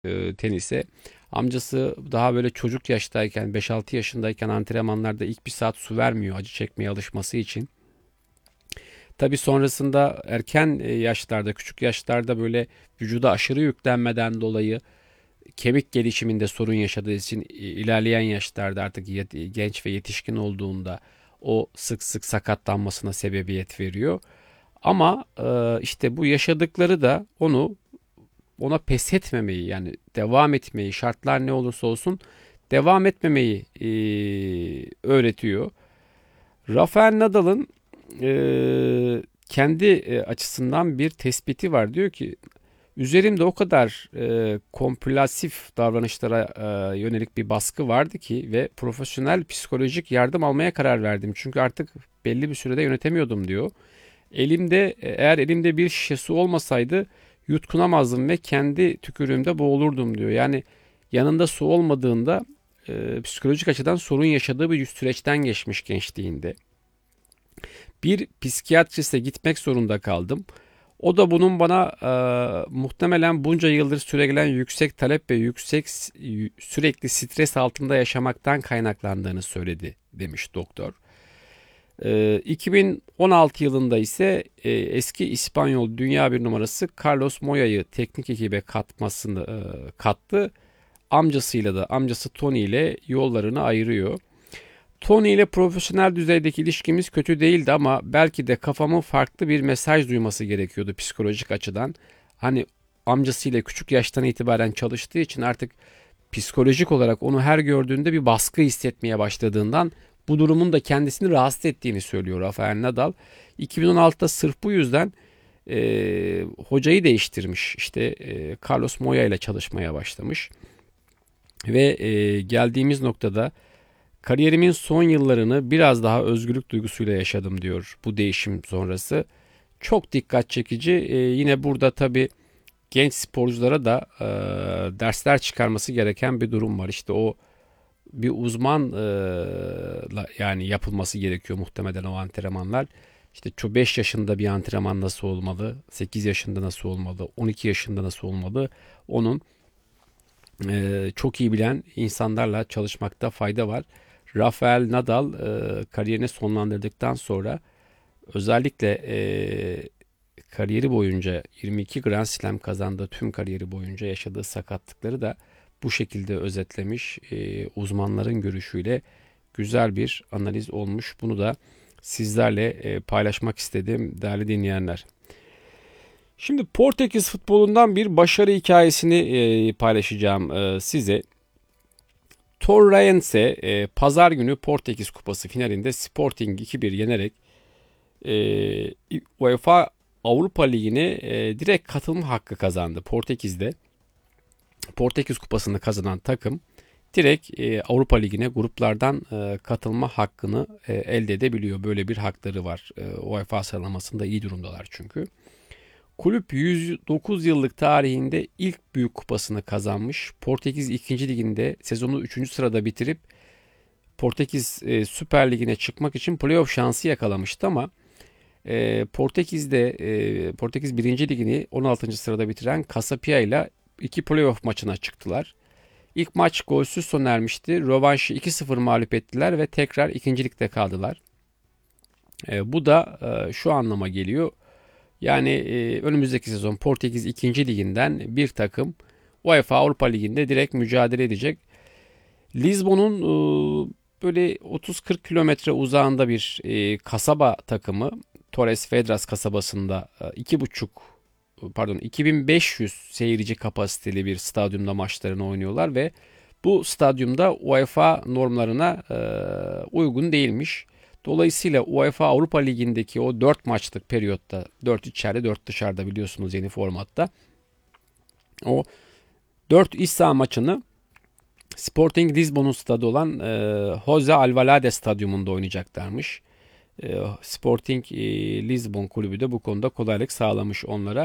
tenise. Amcası daha böyle çocuk yaştayken 5-6 yaşındayken antrenmanlarda ilk bir saat su vermiyor acı çekmeye alışması için. Tabii sonrasında erken yaşlarda, küçük yaşlarda böyle vücuda aşırı yüklenmeden dolayı kemik gelişiminde sorun yaşadığı için ilerleyen yaşlarda artık genç ve yetişkin olduğunda o sık sık sakatlanmasına sebebiyet veriyor. Ama işte bu yaşadıkları da ona pes etmemeyi, yani devam etmeyi, şartlar ne olursa olsun devam etmemeyi öğretiyor. Rafael Nadal'ın kendi açısından bir tespiti var. Diyor ki üzerimde o kadar kompulsif davranışlara yönelik bir baskı vardı ki ve profesyonel psikolojik yardım almaya karar verdim. Çünkü artık belli bir sürede yönetemiyordum diyor. Eğer elimde bir şişe su olmasaydı yutkunamazdım ve kendi tükürüğümde boğulurdum diyor. Yani yanında su olmadığında psikolojik açıdan sorun yaşadığı bir süreçten geçmiş gençliğinde. Bir psikiyatriste gitmek zorunda kaldım. O da bunun bana muhtemelen bunca yıldır süregelen yüksek talep ve sürekli stres altında yaşamaktan kaynaklandığını söyledi demiş doktor. 2016 yılında ise eski İspanyol dünya bir numarası Carlos Moya'yı teknik ekibe kattı. Amcası Tony ile yollarını ayırıyor. Tony ile profesyonel düzeydeki ilişkimiz kötü değildi ama belki de kafamın farklı bir mesaj duyması gerekiyordu psikolojik açıdan. Hani amcasıyla küçük yaştan itibaren çalıştığı için artık psikolojik olarak onu her gördüğünde bir baskı hissetmeye başladığından bu durumun da kendisini rahatsız ettiğini söylüyor Rafael Nadal. 2016'da sırf bu yüzden hocayı değiştirmiş. İşte Carlos Moya ile çalışmaya başlamış. Ve geldiğimiz noktada kariyerimin son yıllarını biraz daha özgürlük duygusuyla yaşadım diyor bu değişim sonrası. Çok dikkat çekici. Yine burada tabii genç sporculara da dersler çıkarması gereken bir durum var. İşte o bir uzmanla yani yapılması gerekiyor muhtemelen o antrenmanlar. İşte 5 yaşında bir antrenman nasıl olmalı, 8 yaşında nasıl olmalı, 12 yaşında nasıl olmalı, onun çok iyi bilen insanlarla çalışmakta fayda var. Rafael Nadal kariyerini sonlandırdıktan sonra özellikle kariyeri boyunca 22 Grand Slam kazandığı tüm kariyeri boyunca yaşadığı sakatlıkları da bu şekilde özetlemiş. Uzmanların görüşüyle güzel bir analiz olmuş. Bunu da sizlerle paylaşmak istedim değerli dinleyenler. Şimdi Portekiz futbolundan bir başarı hikayesini paylaşacağım size. Torreense pazar günü Portekiz Kupası finalinde Sporting 2-1 yenerek UEFA Avrupa Ligi'ne direkt katılma hakkı kazandı Portekiz'de. Portekiz Kupası'nı kazanan takım direkt Avrupa Ligi'ne gruplardan katılma hakkını elde edebiliyor. Böyle bir hakları var. UEFA sıralamasında iyi durumdalar çünkü. Kulüp 109 yıllık tarihinde ilk büyük kupasını kazanmış. Portekiz 2. Liginde sezonu 3. sırada bitirip Portekiz Süper Ligi'ne çıkmak için playoff şansı yakalamıştı ama Portekiz 1. Ligini 16. sırada bitiren Casapia ile iki playoff maçına çıktılar. İlk maç golsüz sona ermişti. Rövanşı 2-0 mağlup ettiler ve tekrar ikincilikte kaldılar. Bu da şu anlama geliyor. Yani önümüzdeki sezon Portekiz 2. Liginden bir takım UEFA Avrupa Ligi'nde direkt mücadele edecek. Lisbon'un böyle 30-40 kilometre uzağında bir kasaba takımı Torres Vedras kasabasında 2500 seyirci kapasiteli bir stadyumda maçlarını oynuyorlar ve bu stadyumda UEFA normlarına uygun değilmiş. Dolayısıyla UEFA Avrupa Ligi'ndeki o 4 maçlık periyotta 4 içeride 4 dışarıda biliyorsunuz yeni formatta. O 4 iç saha maçını Sporting Lisbon'un stadı olan José Alvalade stadyumunda oynayacaklarmış. Sporting Lisbon kulübü de bu konuda kolaylık sağlamış onlara.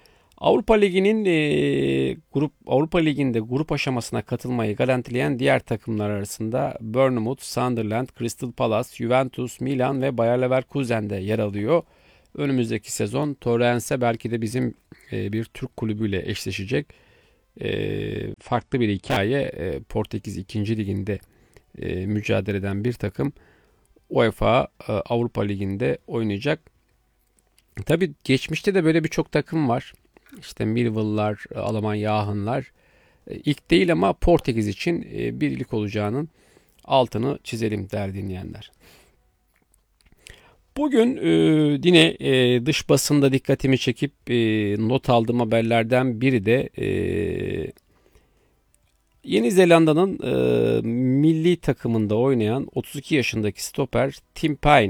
Avrupa Ligi'nde grup aşamasına katılmayı garantileyen diğer takımlar arasında Bournemouth, Sunderland, Crystal Palace, Juventus, Milan ve Bayer Leverkusen'de yer alıyor. Önümüzdeki sezon Torreense belki de bizim bir Türk kulübüyle eşleşecek. Farklı bir hikaye. Portekiz 2. Liginde mücadele eden bir takım UEFA Avrupa Ligi'nde oynayacak. Tabii geçmişte de böyle birçok takım var. İşte Millwall'lar, Almanya Aachen'lar. İlk değil ama Portekiz için bir lig olacağının altını çizelim değerli dinleyenler. Bugün yine dış basında dikkatimi çekip not aldığım haberlerden biri de Yeni Zelanda'nın milli takımında oynayan 32 yaşındaki stoper Tim Payne.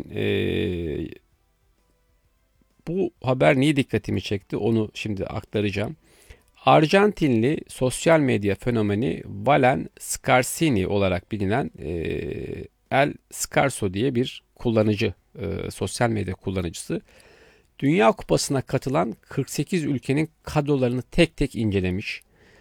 Bu haber niye dikkatimi çekti onu şimdi aktaracağım. Arjantinli sosyal medya fenomeni Valen Scarsini olarak bilinen El Scarso diye bir kullanıcı, sosyal medya kullanıcısı. Dünya Kupası'na katılan 48 ülkenin kadrolarını tek tek incelemiş.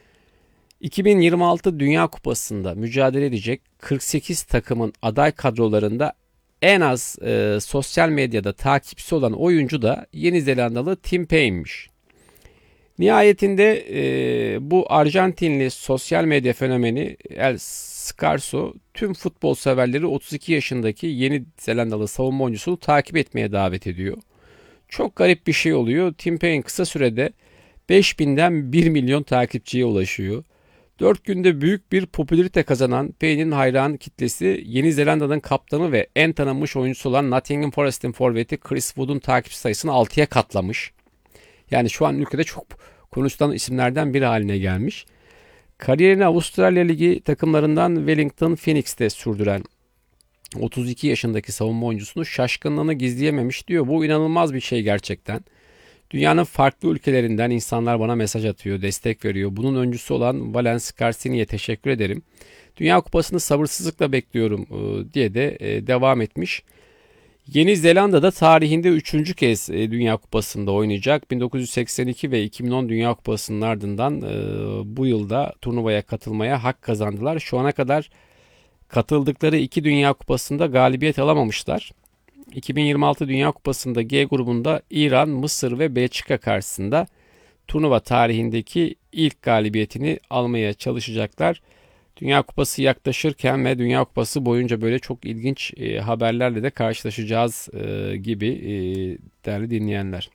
2026 Dünya Kupası'nda mücadele edecek 48 takımın aday kadrolarında en az sosyal medyada takipçisi olan oyuncu da Yeni Zelandalı Tim Payne'miş. Nihayetinde bu Arjantinli sosyal medya fenomeni El Scarso tüm futbol severleri 32 yaşındaki Yeni Zelandalı savunma oyuncusunu takip etmeye davet ediyor. Çok garip bir şey oluyor. Tim Payne kısa sürede 5000'den 1 milyon takipçiye ulaşıyor. 4 günde büyük bir popülarite kazanan Payne'in hayran kitlesi Yeni Zelanda'nın kaptanı ve en tanınmış oyuncusu olan Nottingham Forest'in forveti Chris Wood'un takipçi sayısını 6'ya katlamış. Yani şu an ülkede çok konuşulan isimlerden biri haline gelmiş. Kariyerini Avustralya Ligi takımlarından Wellington Phoenix'te sürdüren 32 yaşındaki savunma oyuncusunu şaşkınlığını gizleyememiş diyor. Bu inanılmaz bir şey gerçekten. Dünyanın farklı ülkelerinden insanlar bana mesaj atıyor, destek veriyor. Bunun öncüsü olan Valen Scarsini'ye teşekkür ederim. Dünya Kupası'nı sabırsızlıkla bekliyorum diye de devam etmiş. Yeni Zelanda'da tarihinde 3. kez Dünya Kupası'nda oynayacak. 1982 ve 2010 Dünya Kupası'nın ardından bu yılda turnuvaya katılmaya hak kazandılar. Şu ana kadar katıldıkları 2 Dünya Kupası'nda galibiyet alamamışlar. 2026 Dünya Kupası'nda G grubunda İran, Mısır ve Belçika karşısında turnuva tarihindeki ilk galibiyetini almaya çalışacaklar. Dünya Kupası yaklaşırken ve Dünya Kupası boyunca böyle çok ilginç haberlerle de karşılaşacağız gibi değerli dinleyenler.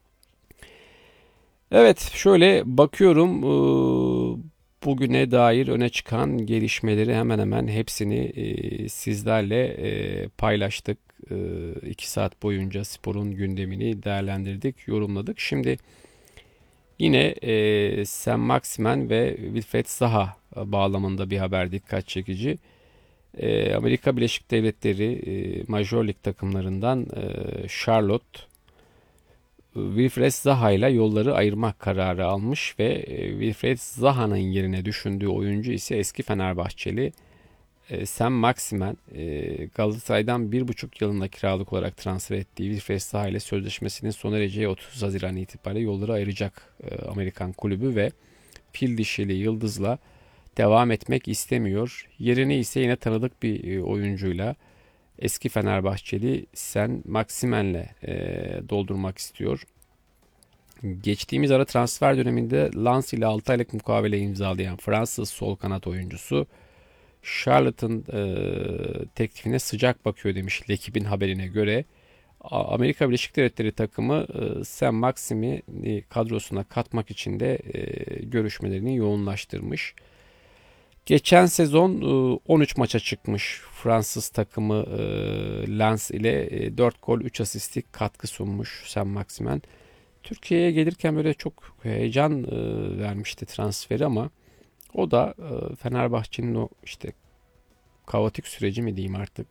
Evet, şöyle bakıyorum bugüne dair öne çıkan gelişmeleri hemen hemen hepsini sizlerle paylaştık. 2 saat boyunca sporun gündemini değerlendirdik, yorumladık. Şimdi yine Sam Maximen ve Wilfried Zaha bağlamında bir haber dikkat çekici. Amerika Birleşik Devletleri Major Lig takımlarından Charlotte Wilfried Zaha ile yolları ayırmak kararı almış ve Wilfried Zaha'nın yerine düşündüğü oyuncu ise eski Fenerbahçeli Sam Maximen. Galatasaray'dan 1,5 yılında kiralık olarak transfer ettiği Wilfried Zaha ile sözleşmesinin sona ereceği 30 Haziran itibariyle yolları ayıracak Amerikan kulübü ve fil dişili Yıldız'la devam etmek istemiyor. Yerini ise yine tanıdık bir oyuncuyla eski Fenerbahçeli Sam Maximen'le doldurmak istiyor. Geçtiğimiz ara transfer döneminde Lens ile 6 aylık mukavele imzalayan Fransız sol kanat oyuncusu Charlotte'ın teklifine sıcak bakıyor demiş L'Equipe'in haberine göre. Amerika Birleşik Devletleri takımı Sam Maximen'i kadrosuna katmak için de görüşmelerini yoğunlaştırmış. Geçen sezon 13 maça çıkmış Fransız takımı Lens ile 4 gol 3 asistlik katkı sunmuş Sam Maximen. Türkiye'ye gelirken böyle çok heyecan vermişti transferi ama o da Fenerbahçe'nin o işte kaotik süreci mi diyeyim artık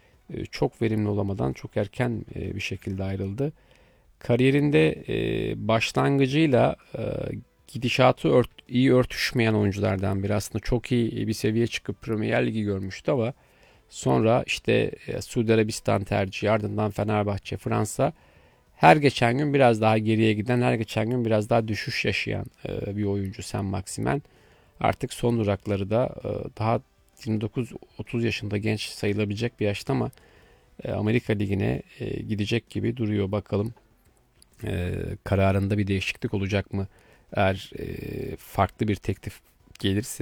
çok verimli olamadan çok erken bir şekilde ayrıldı. Kariyerinde başlangıcıyla gidişatı iyi örtüşmeyen oyunculardan biri. Aslında çok iyi bir seviye çıkıp Premier Ligi görmüştü ama sonra işte Suudi Arabistan tercihi ardından Fenerbahçe, Fransa her geçen gün biraz daha geriye giden, her geçen gün biraz daha düşüş yaşayan bir oyuncu Sam Maximen. Artık son durakları da daha 29-30 yaşında genç sayılabilecek bir yaşta ama Amerika Ligi'ne gidecek gibi duruyor. Bakalım kararında bir değişiklik olacak mı Eğer farklı bir teklif gelirse